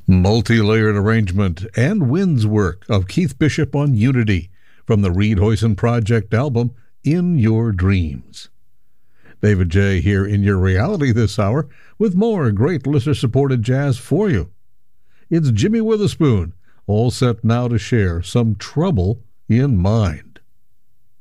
Multi-layered arrangement and winds work of Keith Bishop on Unity from the Reed Hoyson Project album In Your Dreams. David J. here in your reality this hour with more great listener-supported jazz for you. It's Jimmy Witherspoon, all set now to share Some Trouble in Mind.